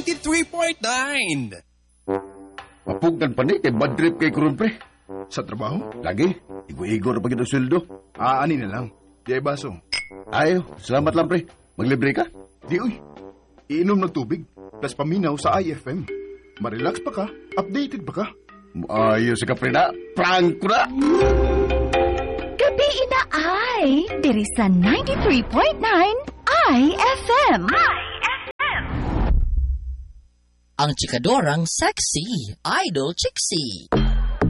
93.9. Mapugan pa ni, kay bad trip kay Kurun, pre. Sa trabaho? Lagi, igo-igo na pagin ang sweldo. Ani na lang. Di ay baso. Ayo, salamat lang, pre. Maglibre ka? Di uy. Iinom ng tubig. Plus paminaw sa IFM. Marelax pa ka. Updated pa ka. Ayos ka, pre na. Prank ko na. Gabi na ay, diri sa 93.9 IFM. Ang chikadorang sexy, Idol Chixie.